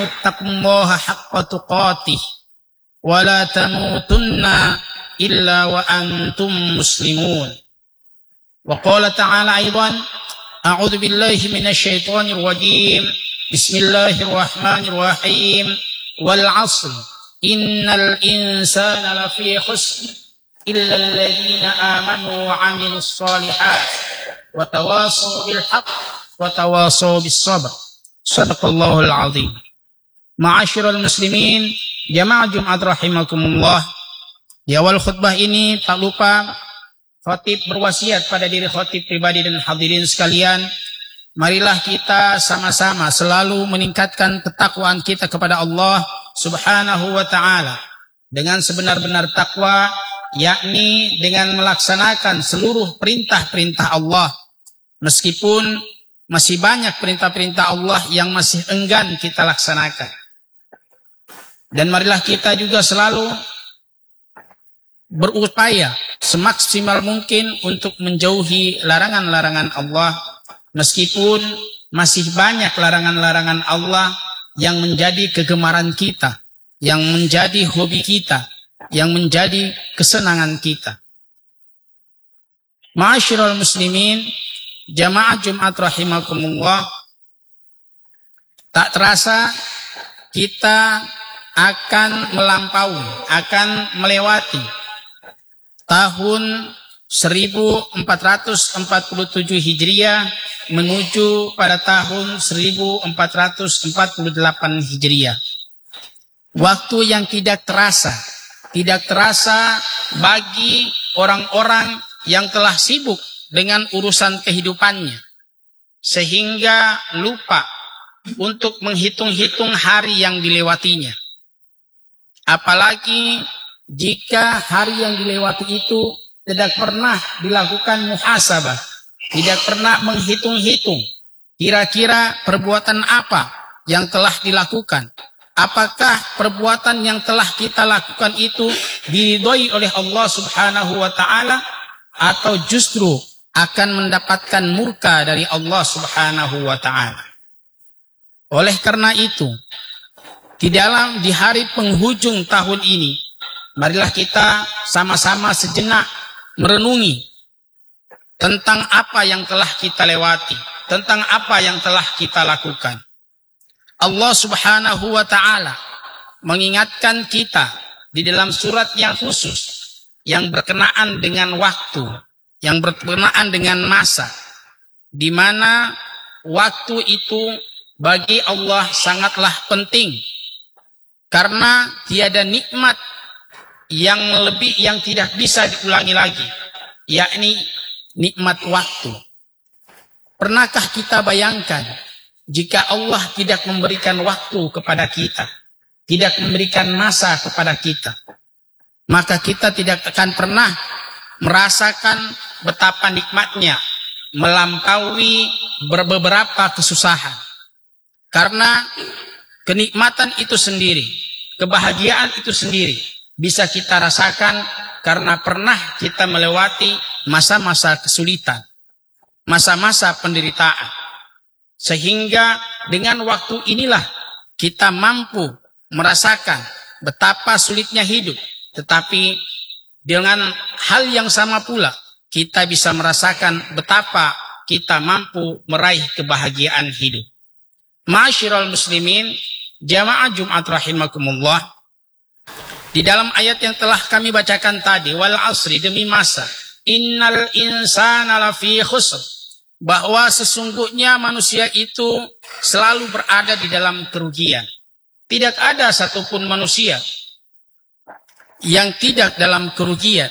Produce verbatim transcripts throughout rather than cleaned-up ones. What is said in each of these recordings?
ittaqullaha haqqa tuqatih wa la tamutunna illa wa antum muslimun. Wa qala ta'ala aidan, a'udzu billahi minasy syaithanir rajim. Bismillahirrahmanirrahim. Wal 'asr innal insana lafi khusr illa alladziina aamanu wa 'amilus shalihat wa tawassaw bil haqq wa tawassaw bis sabr. Shadaqallahul 'azim. Ma'asyiral muslimin, jamaah Jumat rahimakumullah. Di awal khutbah ini tak lupa khatib berwasiat pada diri khatib pribadi dan hadirin sekalian, marilah kita sama-sama selalu meningkatkan ketakwaan kita kepada Allah Subhanahu wa ta'ala dengan sebenar-benar takwa, yakni dengan melaksanakan seluruh perintah-perintah Allah, meskipun masih banyak perintah-perintah Allah yang masih enggan kita laksanakan. Dan marilah kita juga selalu berupaya semaksimal mungkin untuk menjauhi larangan-larangan Allah, meskipun masih banyak larangan-larangan Allah yang menjadi kegemaran kita, yang menjadi hobi kita, yang menjadi kesenangan kita. Ma'asyiral muslimin, jamaah Jumat rahimakumullah, tak terasa kita akan melampaui, akan melewati tahun seribu empat ratus empat puluh tujuh Hijriah menuju pada tahun seribu empat ratus empat puluh delapan Hijriah. Waktu yang tidak terasa, tidak terasa bagi orang-orang yang telah sibuk dengan urusan kehidupannya, sehingga lupa untuk menghitung-hitung hari yang dilewatinya. Apalagi jika hari yang dilewati itu tidak pernah dilakukan muhasabah, tidak pernah menghitung-hitung kira-kira perbuatan apa yang telah dilakukan. Apakah perbuatan yang telah kita lakukan itu diridhoi oleh Allah Subhanahu wa ta'ala, atau justru akan mendapatkan murka dari Allah Subhanahu wa ta'ala. Oleh karena itu, di dalam di hari penghujung tahun ini, marilah kita sama-sama sejenak merenungi tentang apa yang telah kita lewati, tentang apa yang telah kita lakukan. Allah Subhanahu wa ta'ala mengingatkan kita di dalam surat yang khusus, yang berkenaan dengan waktu, yang berkenaan dengan masa, di mana waktu itu bagi Allah sangatlah penting, karena tiada nikmat yang lebih, yang tidak bisa diulangi lagi, yakni nikmat waktu. Pernahkah kita bayangkan jika Allah tidak memberikan waktu kepada kita, tidak memberikan masa kepada kita, maka kita tidak akan pernah merasakan betapa nikmatnya melampaui beberapa kesusahan. Karena kenikmatan itu sendiri, kebahagiaan itu sendiri bisa kita rasakan karena pernah kita melewati masa-masa kesulitan, masa-masa penderitaan. Sehingga dengan waktu inilah kita mampu merasakan betapa sulitnya hidup. Tetapi dengan hal yang sama pula kita bisa merasakan betapa kita mampu meraih kebahagiaan hidup. Ma'asyiral muslimin, jamaah Jumat rahimakumullah, di dalam ayat yang telah kami bacakan tadi, wal asri, demi masa, innal insana lafi khusr, bahwa sesungguhnya manusia itu selalu berada di dalam kerugian. Tidak ada satupun manusia yang tidak dalam kerugian,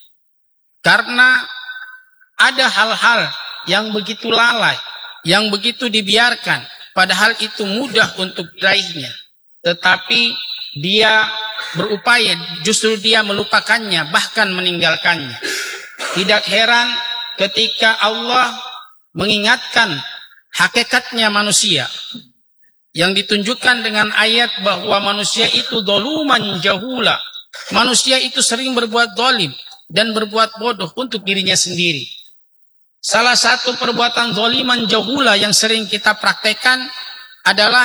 karena ada hal-hal yang begitu lalai, yang begitu dibiarkan, padahal itu mudah untuk diraihnya, tetapi dia berupaya, justru dia melupakannya, bahkan meninggalkannya. Tidak heran ketika Allah mengingatkan hakikatnya manusia, yang ditunjukkan dengan ayat bahwa manusia itu doluman jahula. Manusia itu sering berbuat zalim dan berbuat bodoh untuk dirinya sendiri. Salah satu perbuatan zaliman jahula yang sering kita praktekkan adalah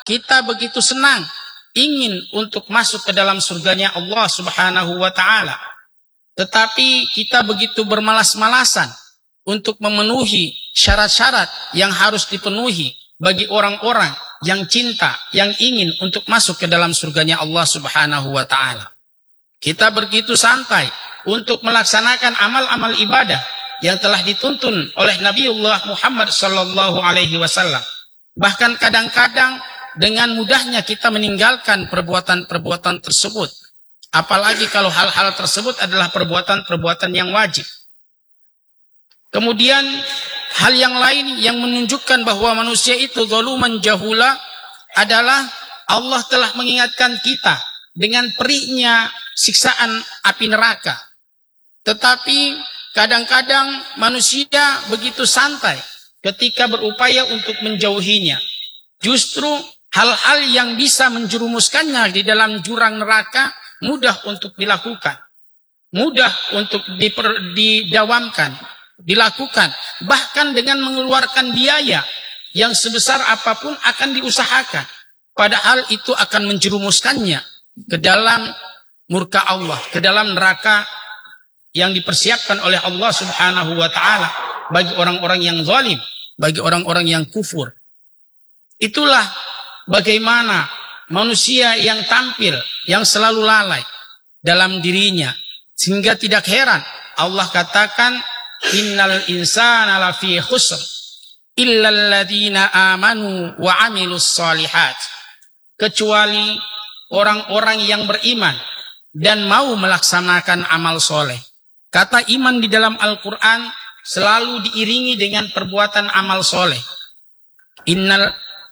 kita begitu senang ingin untuk masuk ke dalam surganya Allah Subhanahu wa taala. Tetapi kita begitu bermalas-malasan untuk memenuhi syarat-syarat yang harus dipenuhi bagi orang-orang yang cinta, yang ingin untuk masuk ke dalam surganya Allah Subhanahu wa taala. Kita begitu santai untuk melaksanakan amal-amal ibadah yang telah dituntun oleh Nabiullah Muhammad sallallahu alaihi wasallam. Bahkan kadang-kadang dengan mudahnya kita meninggalkan perbuatan-perbuatan tersebut. Apalagi kalau hal-hal tersebut adalah perbuatan-perbuatan yang wajib. Kemudian hal yang lain yang menunjukkan bahwa manusia itu zaluman jahula adalah Allah telah mengingatkan kita dengan perihnya siksaan api neraka. Tetapi kadang-kadang manusia begitu santai ketika berupaya untuk menjauhinya. Justru hal-hal yang bisa menjerumuskannya di dalam jurang neraka mudah untuk dilakukan. Mudah untuk diper, didawamkan, dilakukan. Bahkan dengan mengeluarkan biaya yang sebesar apapun akan diusahakan. Padahal itu akan menjerumuskannya ke dalam murka Allah, ke dalam neraka yang dipersiapkan oleh Allah Subhanahu wa taala bagi orang-orang yang zalim, bagi orang-orang yang kufur. Itulah bagaimana manusia yang tampil, yang selalu lalai dalam dirinya. Sehingga tidak heran Allah katakan, innal insana lafi khusr illal ladzina amanu wa amilus solihat. Kecuali orang-orang yang beriman dan mau melaksanakan amal soleh. Kata iman di dalam Al-Quran selalu diiringi dengan perbuatan amal soleh. Innal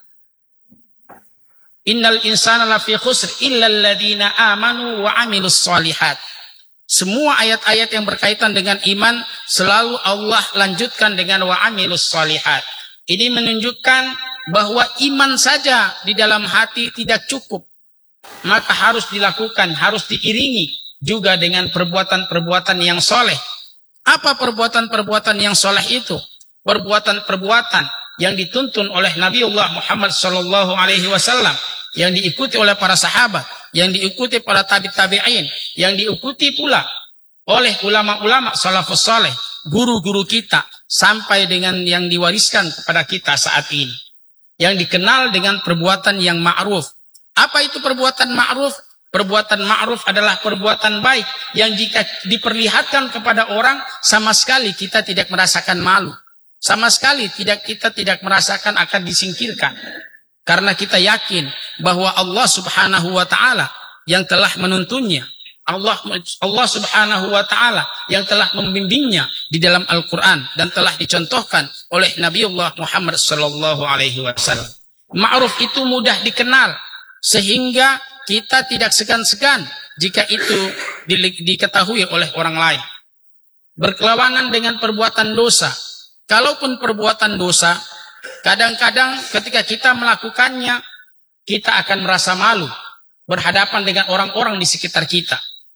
Innal insana lafi khusr illal ladzina amanu wa amilus solihat. Semua ayat-ayat yang berkaitan dengan iman selalu Allah lanjutkan dengan wa amilus solihat. Ini menunjukkan bahwa iman saja di dalam hati tidak cukup. Maka harus dilakukan, harus diiringi juga dengan perbuatan-perbuatan yang soleh. Apa perbuatan-perbuatan yang soleh itu? Perbuatan-perbuatan yang dituntun oleh Nabiullah Muhammad sallallahu alaihi wasallam, yang diikuti oleh para sahabat, yang diikuti para tabi' tabi'in, yang diikuti pula oleh ulama-ulama salafus saleh, guru-guru kita, sampai dengan yang diwariskan kepada kita saat ini, yang dikenal dengan perbuatan yang ma'ruf. Apa itu perbuatan ma'ruf? Perbuatan ma'ruf adalah perbuatan baik yang jika diperlihatkan kepada orang sama sekali kita tidak merasakan malu. Sama sekali tidak kita tidak merasakan akan disingkirkan. Karena kita yakin bahwa Allah Subhanahu wa taala yang telah menuntunnya, Allah Allah Subhanahu wa taala yang telah membimbingnya di dalam Al-Qur'an dan telah dicontohkan oleh Nabiullah Muhammad sallallahu alaihi wasallam. Ma'ruf itu mudah dikenal sehingga kita tidak segan-segan jika itu di, diketahui oleh orang lain. Berkelawanan dengan perbuatan dosa. Kalaupun perbuatan dosa, kadang-kadang ketika kita melakukannya, kita akan merasa malu berhadapan dengan orang-orang di sekitar kita.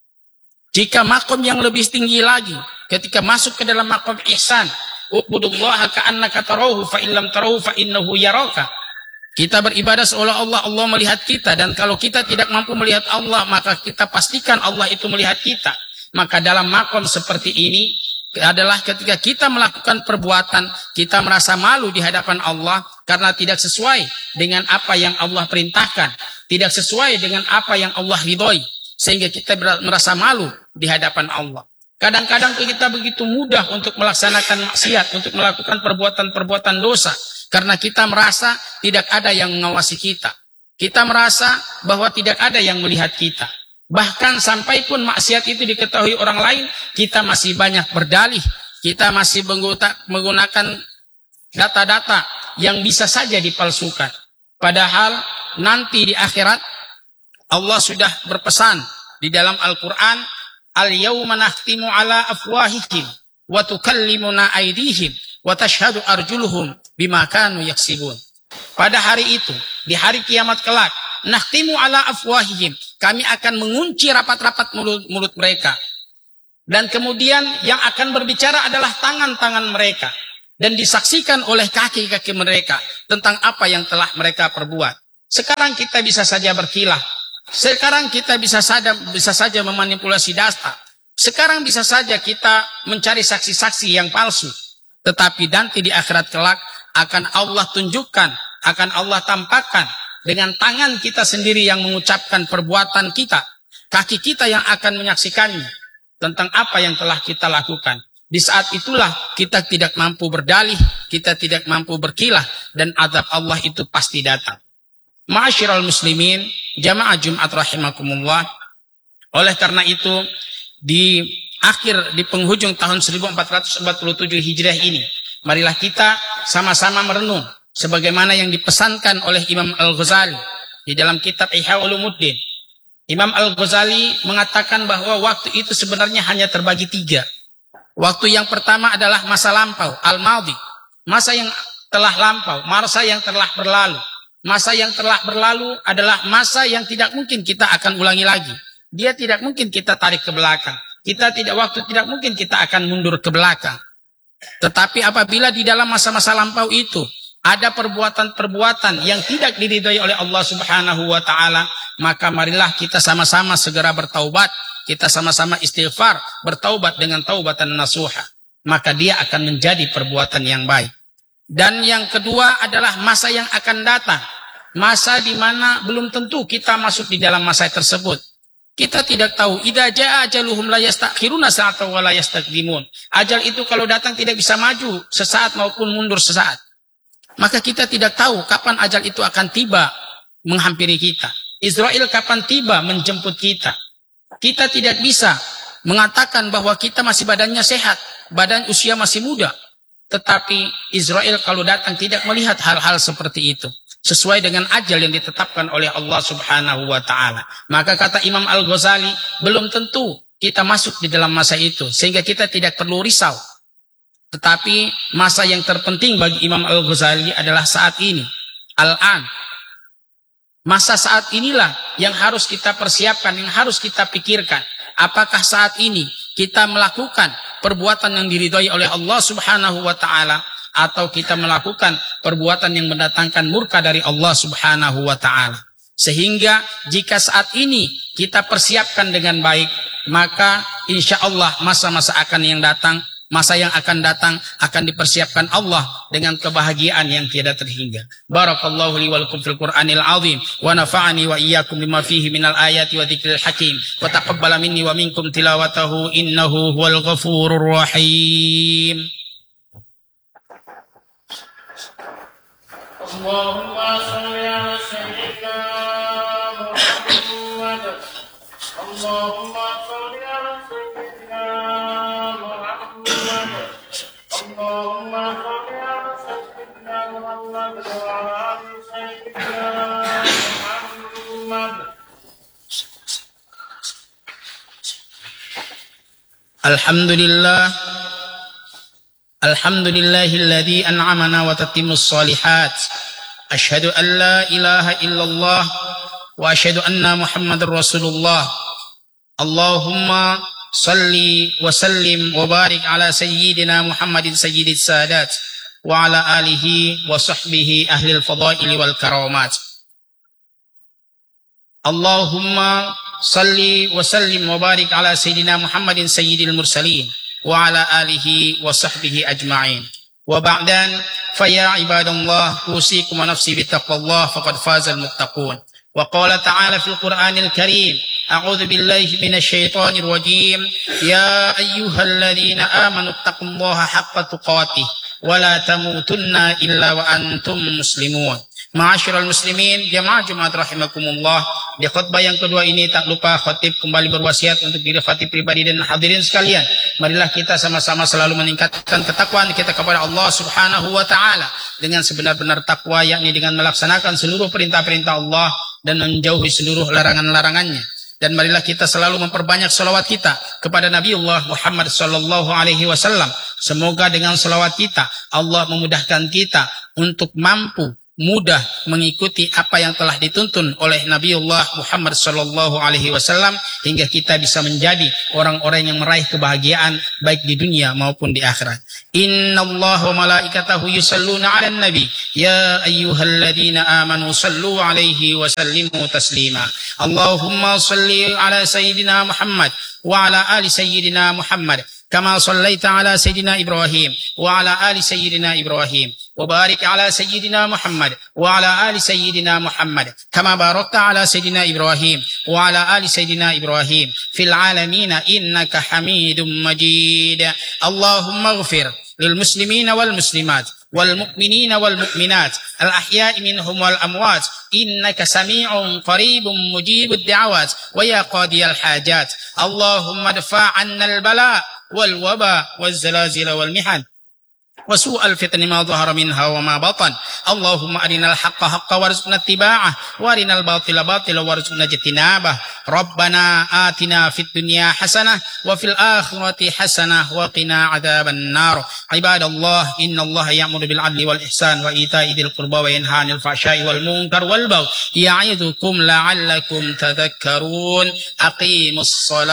Jika makom yang lebih tinggi lagi, ketika masuk ke dalam makom ihsan, ubudullaha ka'annaka tarahu fa illam tarahu fa innahu yaraka. Kita beribadah seolah Allah Allah melihat kita, dan kalau kita tidak mampu melihat Allah, maka kita pastikan Allah itu melihat kita. Maka dalam makom seperti ini adalah ketika kita melakukan perbuatan, kita merasa malu di hadapan Allah karena tidak sesuai dengan apa yang Allah perintahkan, tidak sesuai dengan apa yang Allah ridhoi, sehingga kita merasa malu di hadapan Allah. Kadang-kadang kita begitu mudah untuk melaksanakan maksiat, untuk melakukan perbuatan-perbuatan dosa, karena kita merasa tidak ada yang mengawasi kita. Kita merasa bahwa tidak ada yang melihat kita. Bahkan sampai pun maksiat itu diketahui orang lain, kita masih banyak berdalih, kita masih menggunakan data-data yang bisa saja dipalsukan. Padahal nanti di akhirat Allah sudah berpesan di dalam Al-Quran, al-yawma nakhtimu ala afwahihim wa tukallimuna aydihim wa tashhadu arjuluhum bima kanu yaksibun. Pada hari itu, di hari kiamat kelak, nakhtimu ala afwahihim, kami akan mengunci rapat-rapat mulut-mulut mereka. Dan kemudian yang akan berbicara adalah tangan-tangan mereka. Dan disaksikan oleh kaki-kaki mereka tentang apa yang telah mereka perbuat. Sekarang kita bisa saja berkilah. Sekarang kita bisa saja bisa saja memanipulasi data. Sekarang bisa saja kita mencari saksi-saksi yang palsu. Tetapi nanti di akhirat kelak akan Allah tunjukkan, akan Allah tampakkan dengan tangan kita sendiri yang mengucapkan perbuatan kita, kaki kita yang akan menyaksikannya tentang apa yang telah kita lakukan. Di saat itulah kita tidak mampu berdalih, kita tidak mampu berkilah, dan azab Allah itu pasti datang. Ma'asyiral muslimin, jamaah Jumat rahimakumullah. Oleh karena itu, di akhir, di penghujung tahun seribu empat ratus empat puluh tujuh Hijriah ini, marilah kita sama-sama merenung sebagaimana yang dipesankan oleh Imam Al-Ghazali di dalam kitab Ihya Ulumuddin. Imam Al-Ghazali mengatakan bahwa waktu itu sebenarnya hanya terbagi tiga. Waktu yang pertama adalah masa lampau, al-madhi, masa yang telah lampau, masa yang telah berlalu. Masa yang telah berlalu adalah masa yang tidak mungkin kita akan ulangi lagi. Dia tidak mungkin kita tarik ke belakang. Kita tidak waktu tidak mungkin kita akan mundur ke belakang. Tetapi apabila di dalam masa-masa lampau itu ada perbuatan-perbuatan yang tidak diridhai oleh Allah Subhanahu wa taala, maka marilah kita sama-sama segera bertaubat. Kita sama-sama istighfar, bertaubat dengan taubatan nasuha. Maka dia akan menjadi perbuatan yang baik. Dan yang kedua adalah masa yang akan datang. Masa di mana belum tentu kita masuk di dalam masa tersebut. Kita tidak tahu. Idza jaa ajaluhum la yastakhiruna sa'atan wa la yastaqdimun. Ajal itu kalau datang tidak bisa maju sesaat maupun mundur sesaat. Maka kita tidak tahu kapan ajal itu akan tiba menghampiri kita. Israel kapan tiba menjemput kita. Kita tidak bisa mengatakan bahwa kita masih badannya sehat, badan usia masih muda. Tetapi Israel kalau datang tidak melihat hal-hal seperti itu. Sesuai dengan ajal yang ditetapkan oleh Allah Subhanahu wa ta'ala. Maka kata Imam Al-Ghazali, belum tentu kita masuk di dalam masa itu. Sehingga kita tidak perlu risau. Tetapi masa yang terpenting bagi Imam Al-Ghazali adalah saat ini. Al-an. Masa saat inilah yang harus kita persiapkan, yang harus kita pikirkan. Apakah saat ini kita melakukan perbuatan yang diridhai oleh Allah Subhanahu wa ta'ala, atau kita melakukan perbuatan yang mendatangkan murka dari Allah Subhanahu wa ta'ala. Sehingga jika saat ini kita persiapkan dengan baik, maka insya Allah masa-masa akan yang datang, masa yang akan datang akan dipersiapkan Allah dengan kebahagiaan yang tiada terhingga. Barakallahu li wa lakum fil Qur'anil azim wa nafa'ani wa iyyakum bima fihi minal ayati wa dzikril hakim wa taqabbala minni wa minkum tilawatahu innahu huwal ghafurur rahim. Allahumma shalli ala sayyidina Muhammad. Allahumma shalli ala sayyidina Allahumma shalli ala sayyidina Muhammad wa ala ali sayyidina Muhammad. Alhamdulillah. Alhamdulillahilladzi an'amana wa tatimmus shalihat. Asyhadu an la ilaha illallah wa asyhadu anna Muhammadar Rasulullah. Allahumma salli wa sallim wa barik ala sayyidina Muhammadin sayyidis sadat wa ala alihi wa sahbihi ahlil fadaili wal karamat. Allahumma salli wa sallim wa barik ala sayyidina Muhammadin sayyidil mursalin wa ala alihi wa sahbihi ajma'in. Wa ba'dan fa ya ibadallah usikum wa nafsi bittaqwallah faqad fazal muttaqun. Wa qala ta'ala fil Qur'anil Karim, a'udzu billahi minasy syaithanir rajim, ya ayyuhalladzina amanu taqullaha haqqa tuqatih wa la tamutunna illa wa antum muslimun. Ma'asyiral muslimin, jamaah Jumat rahimakumullah. Di khutbah yang kedua ini tak lupa khatib kembali berwasiat untuk diri khatib pribadi dan hadirin sekalian. Marilah kita sama-sama selalu meningkatkan ketakwaan kita kepada Allah Subhanahu wa taala dengan sebenar-benar takwa, yakni dengan melaksanakan seluruh perintah-perintah Allah dan menjauhi seluruh larangan-larangannya. Dan marilah kita selalu memperbanyak salawat kita kepada Nabiullah Muhammad sallallahu alaihi wasallam. Semoga dengan salawat kita Allah memudahkan kita untuk mampu mudah mengikuti apa yang telah dituntun oleh Nabiullah Muhammad sallallahu alaihi wasallam hingga kita bisa menjadi orang-orang yang meraih kebahagiaan baik di dunia maupun di akhirat. Innallaha wa malaikatahu yusalluna 'alan nabi ya ayyuhalladzina amanu sallu 'alaihi wa sallimu taslima. Allahumma salli 'ala sayyidina Muhammad wa 'ala ali sayyidina Muhammad kama sallaita 'ala sayyidina Ibrahim wa 'ala ali sayyidina Ibrahim wa barik 'ala sayyidina Muhammad wa 'ala ali sayyidina Muhammad kama barakta 'ala sayyidina Ibrahim wa 'ala ali sayyidina Ibrahim fil 'alamin innaka Hamidum Majid. Allahumma ighfir lil muslimina wal muslimat wal mu'minina wal mu'minat al ahya'i minhum wal amwat innaka sami'un qaribun mujibud da'awat wa ya qadiyal hajat. Allahumma dfa' 'anna al bala' والوباء والزلازل والمحن وسوء الفتن ما ظهر منها وما بطن. اللهم أرنا الحق حقا وارزقنا اتباعه وأرنا الباطل باطلا وارزقنا اجتنابه. ربنا آتنا في الدنيا حسنة وفي الآخرة حسنة وقنا عذاب النار. عباد الله إن الله يأمر بالعدل والإحسان وإيتاء ذي القربى وينهى عن الفحشاء والمنكر والبغي يعظكم لعلكم تذكرون. أقيموا الصلاة.